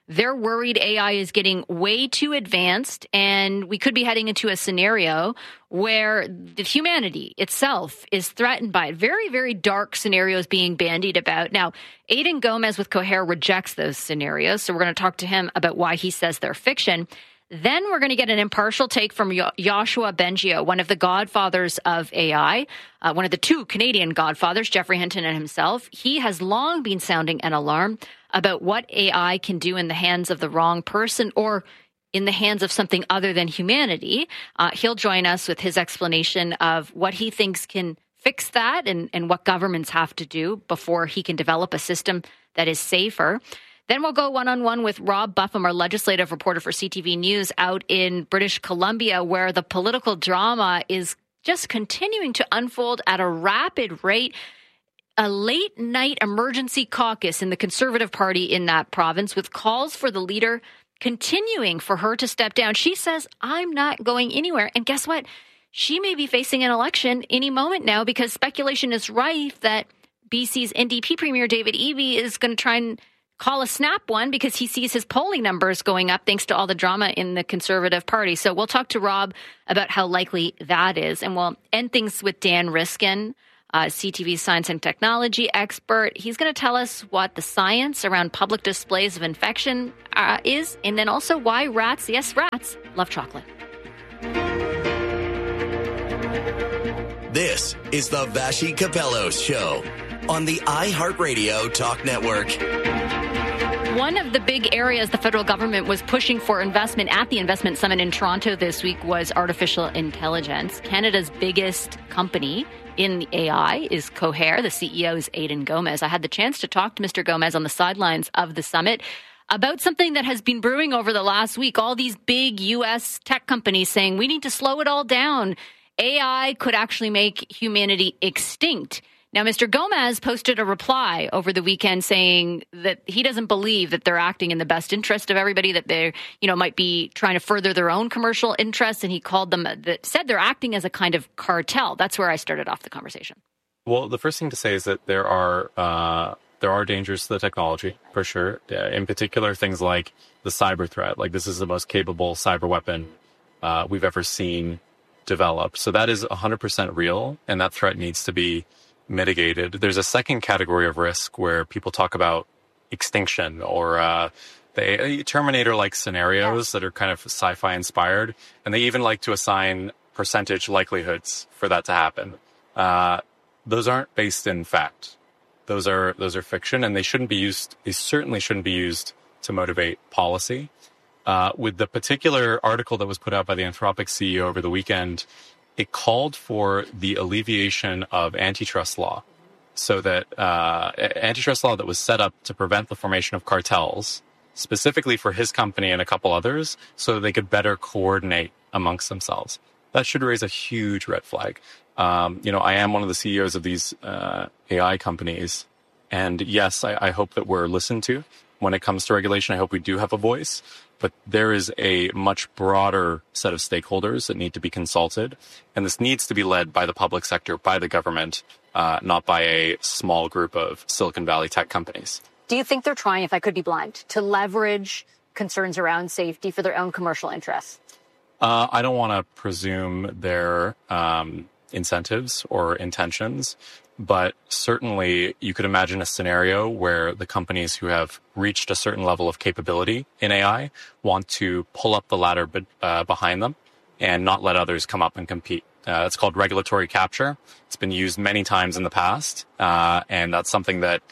They're worried AI is getting way too advanced, and we could be heading into a scenario where the humanity itself is threatened by it. Very, very dark scenarios being bandied about. Now, Aidan Gomez with Cohere rejects those scenarios, so we're going to talk to him about why he says they're fiction. Then we're going to get an impartial take from Yoshua Bengio, one of the godfathers of AI, one of the two Canadian godfathers, Geoffrey Hinton and himself. He has long been sounding an alarm about what AI can do in the hands of the wrong person or in the hands of something other than humanity. He'll join us with his explanation of what he thinks can fix that and what governments have to do before he can develop a system that is safer. Then we'll go one-on-one with Rob Buffum, our legislative reporter for CTV News out in British Columbia, where the political drama is just continuing to unfold at a rapid rate. A late-night emergency caucus in the Conservative Party in that province with calls for the leader continuing for her to step down. She says, I'm not going anywhere. And guess what? She may be facing an election any moment now because speculation is rife that BC's NDP Premier David Eby is going to try and call a snap one because he sees his polling numbers going up thanks to all the drama in the Conservative Party. So we'll talk to Rob about how likely that is. And we'll end things with Dan Riskin, CTV science and technology expert. He's going to tell us what the science around public displays of infection is, and then also why rats, yes, rats, love chocolate. This is the Vashi Capello Show on the iHeartRadio Talk Network. One of the big areas the federal government was pushing for investment at the Investment Summit in Toronto this week was artificial intelligence. Canada's biggest company in AI is Cohere. The CEO is Aidan Gomez. I had the chance to talk to Mr. Gomez on the sidelines of the summit about something that has been brewing over the last week. All these big U.S. tech companies saying we need to slow it all down. AI could actually make humanity extinct. Now, Mr. Gomez posted a reply over the weekend saying that he doesn't believe that they're acting in the best interest of everybody, that they, might be trying to further their own commercial interests. And he called them, said they're acting as a kind of cartel. That's where I started off the conversation. Well, the first thing to say is that there are dangers to the technology, for sure. In particular, things like the cyber threat. Like, this is the most capable cyber weapon we've ever seen developed. So that is 100% real, and that threat needs to be mitigated. There's a second category of risk where people talk about extinction or the Terminator-like scenarios that are kind of sci-fi inspired, and they even like to assign percentage likelihoods for that to happen. Those aren't based in fact. Those are fiction, and they shouldn't be used. They certainly shouldn't be used to motivate policy. With the particular article that was put out by the Anthropic CEO over the weekend, it called for the alleviation of antitrust law, so that antitrust law that was set up to prevent the formation of cartels, specifically for his company and a couple others, so that they could better coordinate amongst themselves. That should raise a huge red flag. I am one of the CEOs of these AI companies, and yes, I hope that we're listened to when it comes to regulation. I hope we do have a voice. But there is a much broader set of stakeholders that need to be consulted. And this needs to be led by the public sector, by the government, not by a small group of Silicon Valley tech companies. Do you think they're trying, if I could be blunt, to leverage concerns around safety for their own commercial interests? I don't want to presume their incentives or intentions. But certainly you could imagine a scenario where the companies who have reached a certain level of capability in AI want to pull up the ladder behind them and not let others come up and compete. It's called regulatory capture. It's been used many times in the past. And that's something that,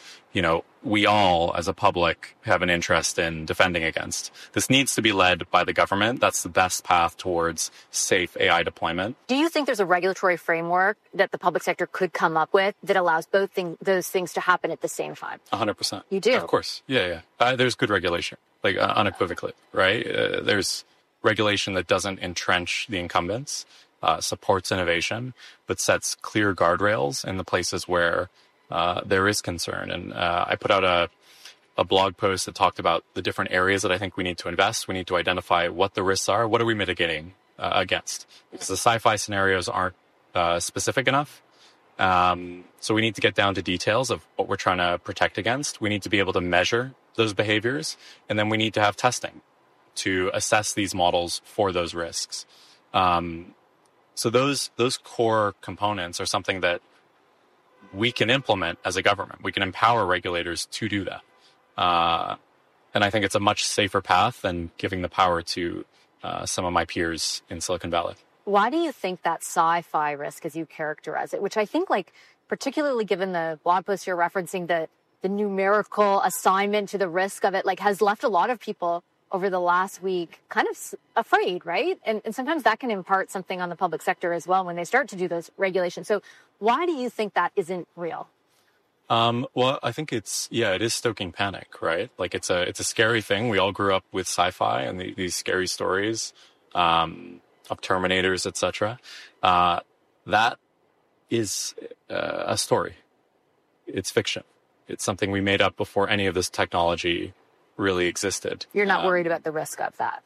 we all as a public have an interest in defending against. This needs to be led by the government. That's the best path towards safe AI deployment. Do you think there's a regulatory framework that the public sector could come up with that allows those things to happen at the same time? 100%. You do? Of course. Yeah. There's good regulation, unequivocally, right? There's regulation that doesn't entrench the incumbents, supports innovation, but sets clear guardrails in the places where there is concern. And I put out a blog post that talked about the different areas that I think we need to invest. We need to identify what the risks are. What are we mitigating against? Because the sci-fi scenarios aren't specific enough. So we need to get down to details of what we're trying to protect against. We need to be able to measure those behaviors, and then we need to have testing to assess these models for those risks. So those core components are something that we can implement as a government. We can empower regulators to do that. And I think it's a much safer path than giving the power to some of my peers in Silicon Valley. Why do you think that sci-fi risk, as you characterize it, which I think, like, particularly given the blog post you're referencing, the numerical assignment to the risk of it, like, has left a lot of people over the last week kind of afraid, right? And sometimes that can impart something on the public sector as well when they start to do those regulations. So why do you think that isn't real? Well, I think it is stoking panic, right? Like it's a scary thing. We all grew up with sci-fi and these scary stories of Terminators, etc. That is a story. It's fiction. It's something we made up before any of this technology really existed. You're not worried about the risk of that?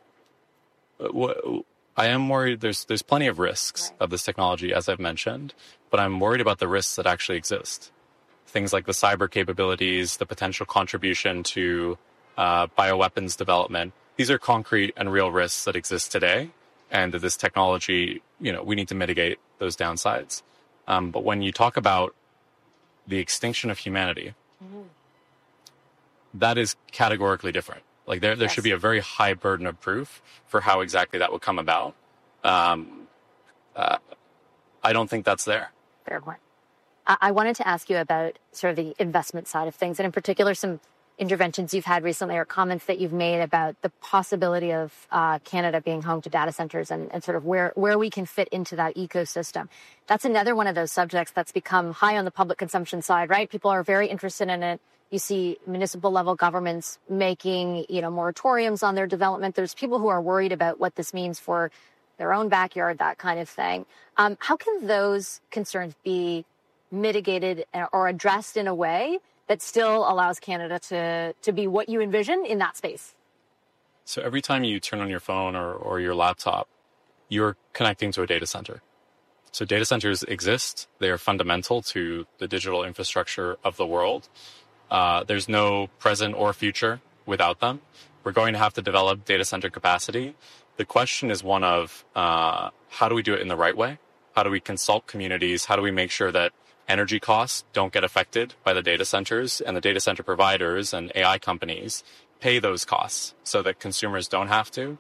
I am worried. There's plenty of risks of this technology, as I've mentioned, but I'm worried about the risks that actually exist. Things like the cyber capabilities, the potential contribution to bioweapons development. These are concrete and real risks that exist today, and that this technology, we need to mitigate those downsides. But when you talk about the extinction of humanity, that is categorically different. Like there should be a very high burden of proof for how exactly that would come about. I don't think that's there. Fair point. I wanted to ask you about sort of the investment side of things, and in particular, some interventions you've had recently or comments that you've made about the possibility of Canada being home to data centers and sort of where we can fit into that ecosystem. That's another one of those subjects that's become high on the public consumption side, right? People are very interested in it. You see municipal level governments making, moratoriums on their development. There's people who are worried about what this means for their own backyard, that kind of thing. How can those concerns be mitigated or addressed in a way that still allows Canada to be what you envision in that space? So every time you turn on your phone or your laptop, you're connecting to a data center. So data centers exist. They are fundamental to the digital infrastructure of the world. There's no present or future without them. We're going to have to develop data center capacity. The question is one of how do we do it in the right way? How do we consult communities? How do we make sure that energy costs don't get affected by the data centers, and the data center providers and AI companies pay those costs so that consumers don't have to?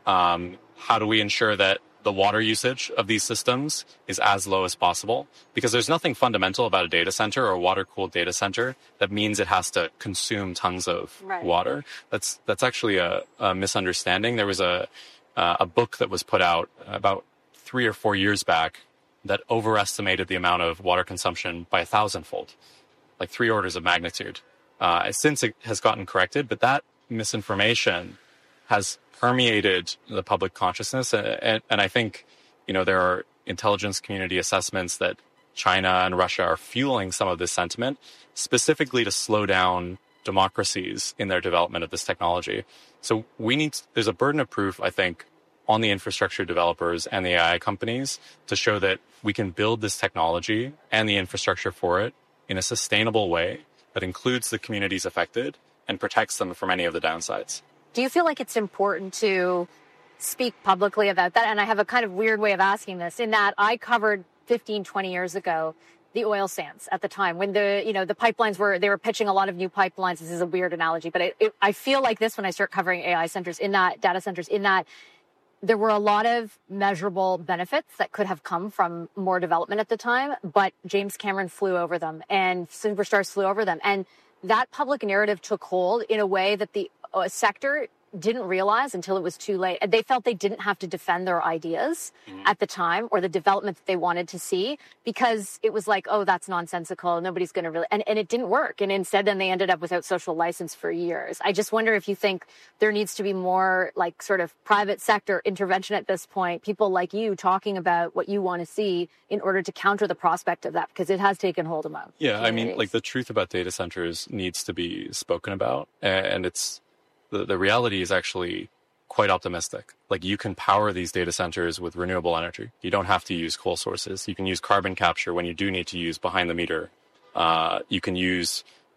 How do we ensure that the water usage of these systems is as low as possible? Because there's nothing fundamental about a data center or a water-cooled data center that means it has to consume tons of water. That's actually a misunderstanding. There was a book that was put out about 3 or 4 years back that overestimated the amount of water consumption by 1,000-fold, like 3 orders of magnitude. Since it has gotten corrected, but that misinformation has permeated the public consciousness. And I think, there are intelligence community assessments that China and Russia are fueling some of this sentiment, specifically to slow down democracies in their development of this technology. So there's a burden of proof, I think, on the infrastructure developers and the AI companies to show that we can build this technology and the infrastructure for it in a sustainable way that includes the communities affected and protects them from any of the downsides. Do you feel like it's important to speak publicly about that? And I have a kind of weird way of asking this, in that I covered 15, 20 years ago the oil sands at the time when the pipelines they were pitching a lot of new pipelines. This is a weird analogy, but I feel like this when I start covering AI centers, in that data centers, in that there were a lot of measurable benefits that could have come from more development at the time, but James Cameron flew over them and superstars flew over them. And that public narrative took hold in a way that the sector didn't realize until it was too late. They felt they didn't have to defend their ideas at the time or the development that they wanted to see, because it was like, oh, that's nonsensical. Nobody's going to really, and it didn't work. And instead, then they ended up without social license for years. I just wonder if you think there needs to be more like sort of private sector intervention at this point, people like you talking about what you want to see in order to counter the prospect of that, because it has taken hold of them. Yeah, I mean, like the truth about data centers needs to be spoken about, and it's, the reality is actually quite optimistic. Like you can power these data centers with renewable energy. You don't have to use coal sources. You can use carbon capture when you do need to use behind the meter. You can use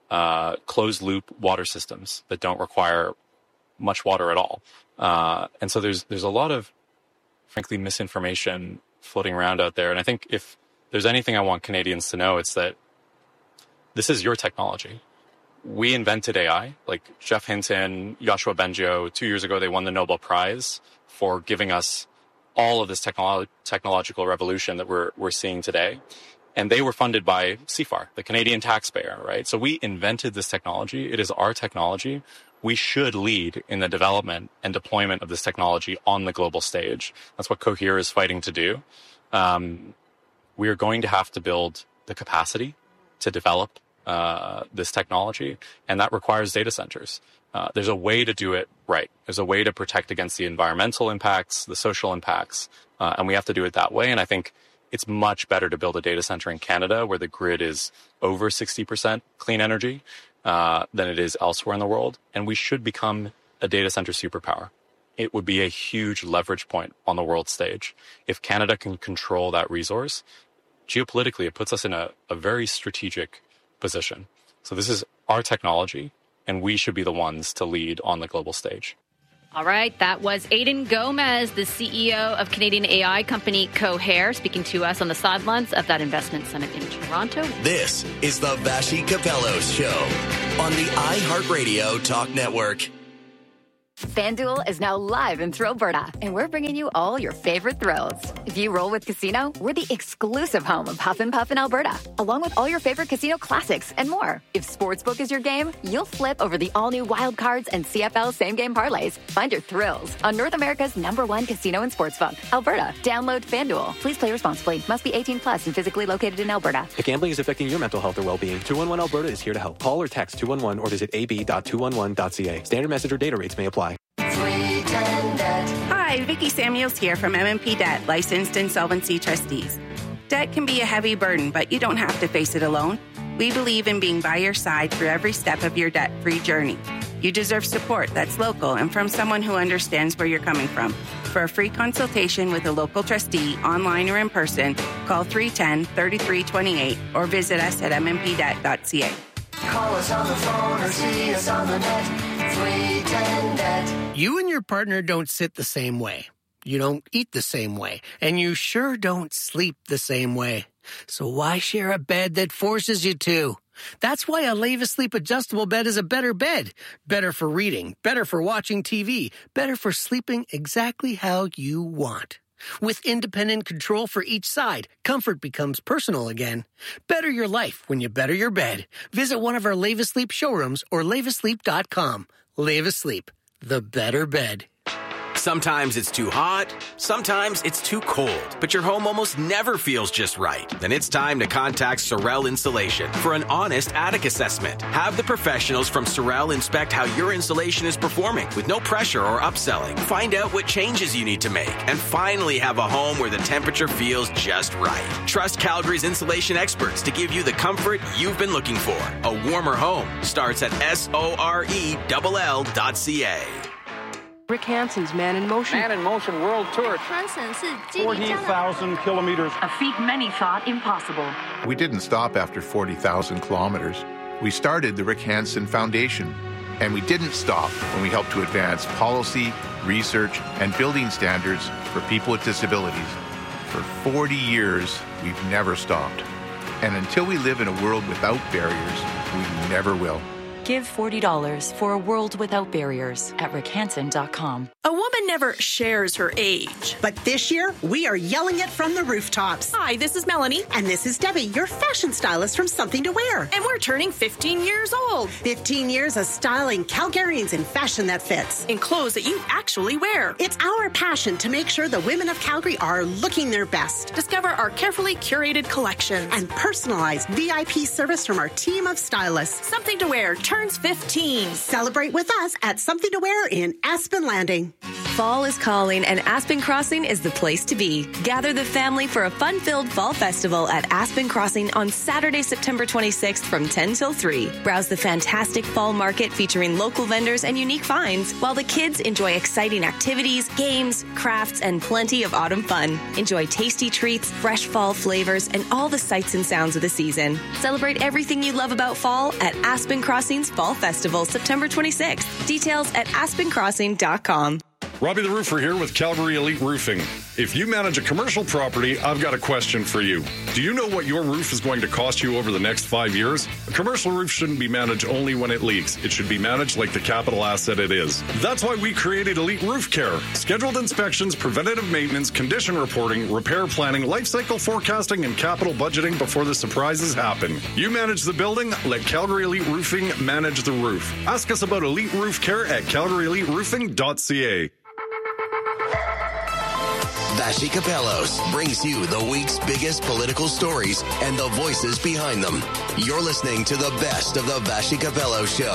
closed loop water systems that don't require much water at all. And so there's a lot of, frankly, misinformation floating around out there. And I think if there's anything I want Canadians to know, it's that this is your technology. We invented AI. Like Geoff Hinton, Yoshua Bengio, 2 years ago, they won the Nobel Prize for giving us all of this technological revolution that we're seeing today. And they were funded by CFAR, the Canadian taxpayer, right? So we invented this technology. It is our technology. We should lead in the development and deployment of this technology on the global stage. That's what Cohere is fighting to do. We are going to have to build the capacity to develop this technology, and that requires data centers. There's a way to do it right. There's a way to protect against the environmental impacts, the social impacts, and we have to do it that way. And I think it's much better to build a data center in Canada where the grid is over 60% clean energy than it is elsewhere in the world. And we should become a data center superpower. It would be a huge leverage point on the world stage. If Canada can control that resource, geopolitically, it puts us in a very strategic position. So this is our technology, and we should be the ones to lead on the global stage. All right, that was Aidan Gomez, the CEO of Canadian AI company Cohere, speaking to us on the sidelines of that investment summit in Toronto. This is the Vassy Capello Show on the iHeartRadio Talk Network. FanDuel is now live in Thrillberta, and we're bringing you all your favorite thrills. If you roll with Casino, we're the exclusive home of Huff and Puff in Alberta, along with all your favorite casino classics and more. If Sportsbook is your game, you'll flip over the all-new Wild Cards and CFL same-game parlays. Find your thrills on North America's #1 casino and sportsbook, Alberta. Download FanDuel. Please play responsibly. Must be 18 plus and physically located in Alberta. If gambling is affecting your mental health or well-being, 211 Alberta is here to help. Call or text 211 or visit ab.211.ca. Standard message or data rates may apply. Hi, Vicki Samuels here from M&P Debt, licensed insolvency trustees. Debt can be a heavy burden, but you don't have to face it alone. We believe in being by your side through every step of your debt-free journey. You deserve support that's local and from someone who understands where you're coming from. For a free consultation with a local trustee, online or in person, call 310-3328 or visit us at mmpdebt.ca. Call us on the phone or see us on the net. 310 Debt. You and your partner don't sit the same way. You don't eat the same way. And you sure don't sleep the same way. So why share a bed that forces you to? That's why a Leva Sleep adjustable bed is a better bed. Better for reading, better for watching TV, better for sleeping exactly how you want. With independent control for each side, comfort becomes personal again. Better your life when you better your bed. Visit one of our Leva Sleep showrooms or levasleep.com. Leva Sleep, the better bed. Sometimes it's too hot, sometimes it's too cold, but your home almost never feels just right. Then it's time to contact Sorel Insulation for an honest attic assessment. Have the professionals from Sorel inspect how your insulation is performing with no pressure or upselling. Find out what changes you need to make and finally have a home where the temperature feels just right. Trust Calgary's insulation experts to give you the comfort you've been looking for. A warmer home starts at sorell.ca. Rick Hansen's Man in Motion. Man in Motion World Tour. 40,000 kilometers. A feat many thought impossible. We didn't stop after 40,000 kilometers. We started the Rick Hansen Foundation. And we didn't stop when we helped to advance policy, research, and building standards for people with disabilities. For 40 years, we've never stopped. And until we live in a world without barriers, we never will. Give $40 for a world without barriers at rickhansen.com. A woman never shares her age. But this year, we are yelling it from the rooftops. Hi, this is Melanie. And this is Debbie, your fashion stylist from Something to Wear. And we're turning 15 years old. 15 years of styling Calgarians in fashion that fits. In clothes that you actually wear. It's our passion to make sure the women of Calgary are looking their best. Discover our carefully curated collections. And personalized VIP service from our team of stylists. Something to Wear, turns 15. Celebrate with us at Something to Wear in Aspen Landing. Fall is calling, and Aspen Crossing is the place to be. Gather the family for a fun-filled fall festival at Aspen Crossing on Saturday, September 26th from 10 till 3. Browse the fantastic fall market featuring local vendors and unique finds, while the kids enjoy exciting activities, games, crafts, and plenty of autumn fun. Enjoy tasty treats, fresh fall flavors, and all the sights and sounds of the season. Celebrate everything you love about fall at Aspen Crossing's Fall Festival, September 26th. Details at aspencrossing.com. Robbie the Roofer here with Calgary Elite Roofing. If you manage a commercial property, I've got a question for you. Do you know what your roof is going to cost you over the next 5 years? A commercial roof shouldn't be managed only when it leaks. It should be managed like the capital asset it is. That's why we created Elite Roof Care. Scheduled inspections, preventative maintenance, condition reporting, repair planning, life cycle forecasting, and capital budgeting before the surprises happen. You manage the building, let Calgary Elite Roofing manage the roof. Ask us about Elite Roof Care at calgaryeliteroofing.ca. Vassy Kapelos brings you the week's biggest political stories and the voices behind them. You're listening to the best of the Vassy Kapelos Show.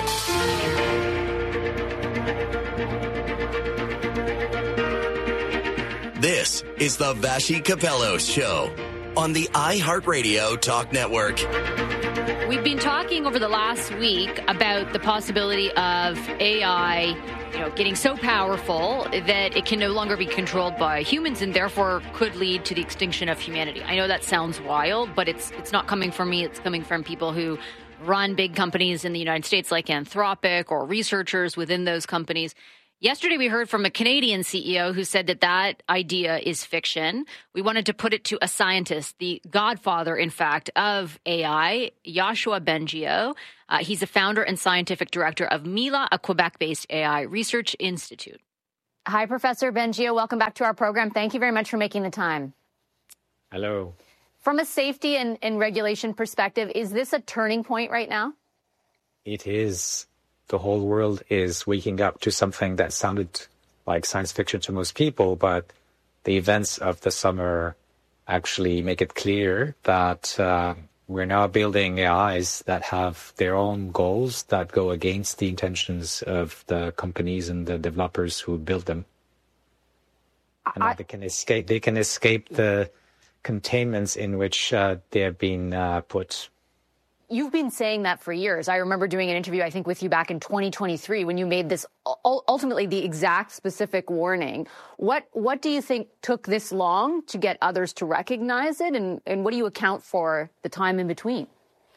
This is the Vassy Kapelos Show on the iHeartRadio Talk Network. We've been talking over the last week about the possibility of AI, getting so powerful that it can no longer be controlled by humans and therefore could lead to the extinction of humanity. I know that sounds wild, but it's not coming from me. It's coming from people who run big companies in the United States like Anthropic or researchers within those companies. Yesterday, we heard from a Canadian CEO who said that idea is fiction. We wanted to put it to a scientist, the godfather, in fact, of AI, Yoshua Bengio. He's a founder and scientific director of Mila, a Quebec-based AI research institute. Hi, Professor Bengio. Welcome back to our program. Thank you very much for making the time. Hello. From a safety and regulation perspective, is this a turning point right now? It is. The whole world is waking up to something that sounded like science fiction to most people, but the events of the summer actually make it clear that we're now building AIs that have their own goals that go against the intentions of the companies and the developers who build them. And they can escape the containments in which they have been put. You've been saying that for years. I remember doing an interview, I think, with you back in 2023 when you made this ultimately the exact specific warning. What do you think took this long to get others to recognize it? And what do you account for the time in between?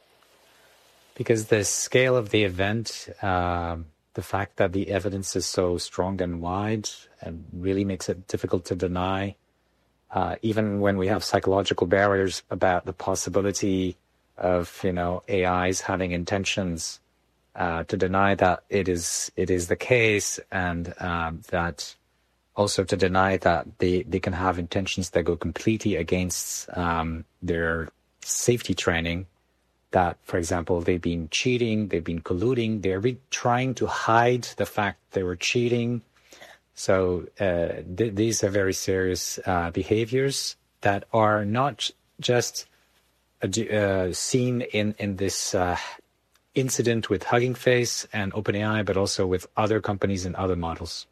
Because the scale of the event, the fact that the evidence is so strong and wide, really makes it difficult to deny. Even when we have psychological barriers about the possibility of AIs having intentions, to deny that it is the case, and that also to deny that they can have intentions that go completely against their safety training. That, for example, they've been cheating, they've been colluding, they're trying to hide the fact they were cheating. So these are very serious behaviors that are not just seen in this incident with Hugging Face and OpenAI, but also with other companies and other models.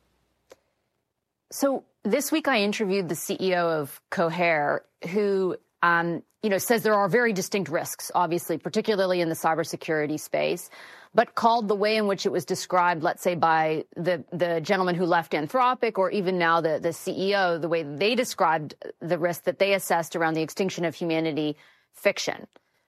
So this week I interviewed the CEO of Cohere, who says there are very distinct risks, obviously, particularly in the cybersecurity space, but called the way in which it was described, let's say, by the gentleman who left Anthropic, or even now the CEO, the way they described the risk that they assessed around the extinction of humanity, fiction.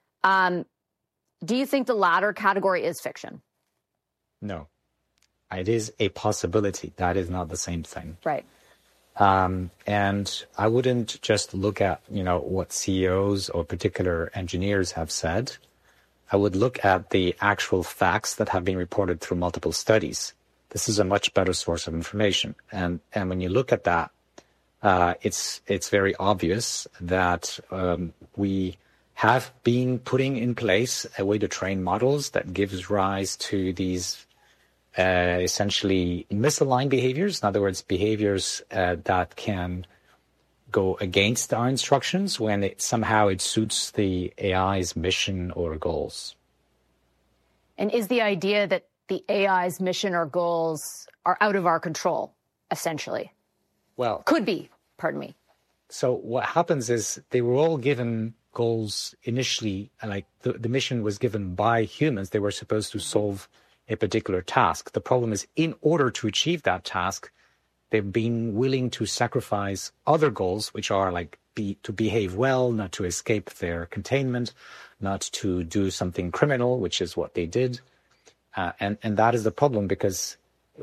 Do you think the latter category is fiction? No. It is a possibility. That is not the same thing. Right. And I wouldn't just look at, what CEOs or particular engineers have said. I would look at the actual facts that have been reported through multiple studies. This is a much better source of information. And when you look at that, it's very obvious that we have been putting in place a way to train models that gives rise to these essentially misaligned behaviors. In other words, behaviors that can go against our instructions when it suits the AI's mission or goals. And is the idea that the AI's mission or goals are out of our control, essentially? Well, could be, pardon me. So what happens is they were all given goals initially, like the mission was given by humans. They were supposed to solve a particular task. The problem is, in order to achieve that task, they've been willing to sacrifice other goals, which are like to behave well, not to escape their containment, not to do something criminal, which is what they did. And that is the problem, because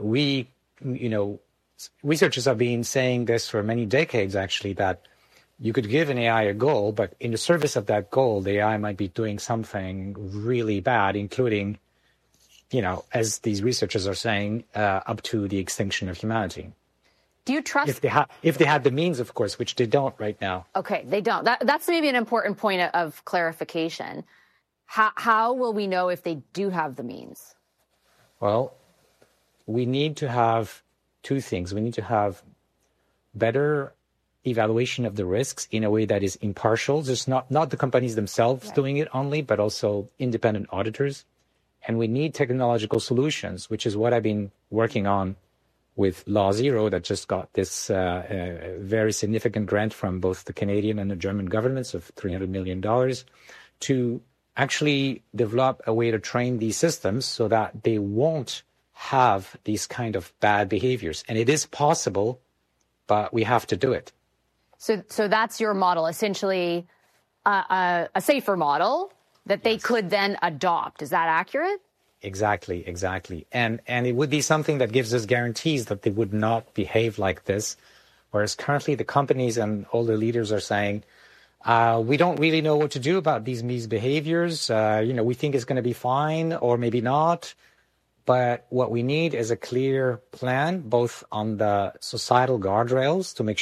researchers have been saying this for many decades, actually, that you could give an AI a goal, but in the service of that goal, the AI might be doing something really bad, including, as these researchers are saying, up to the extinction of humanity. Do you trust... If they had the means, of course, which they don't right now. Okay, they don't. That's maybe an important point of clarification. How will we know if they do have the means? Well, we need to have two things. We need to have better evaluation of the risks in a way that is impartial. Just not the companies themselves doing it only, but also independent auditors. And we need technological solutions, which is what I've been working on with Law Zero, that just got this very significant grant from both the Canadian and the German governments of $300 million to actually develop a way to train these systems so that they won't have these kind of bad behaviors. And it is possible, but we have to do it. So that's your model, essentially a safer model that they could then adopt. Is that accurate? Exactly. And it would be something that gives us guarantees that they would not behave like this. Whereas currently the companies and all the leaders are saying, we don't really know what to do about these misbehaviors. We think it's going to be fine or maybe not. But what we need is a clear plan, both on the societal guardrails to make